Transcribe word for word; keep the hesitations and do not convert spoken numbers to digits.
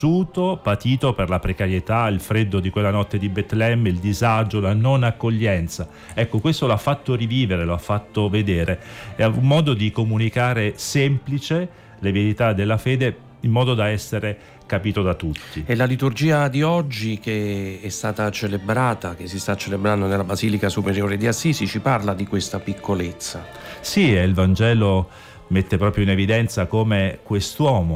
patito per la precarietà, il freddo di quella notte di Betlemme, il disagio, la non accoglienza. Ecco, questo l'ha fatto rivivere, lo ha fatto vedere. È un modo di comunicare semplice le verità della fede in modo da essere capito da tutti. E la liturgia di oggi, che è stata celebrata, che si sta celebrando nella Basilica Superiore di Assisi, ci parla di questa piccolezza. Sì, e il Vangelo mette proprio in evidenza come quest'uomo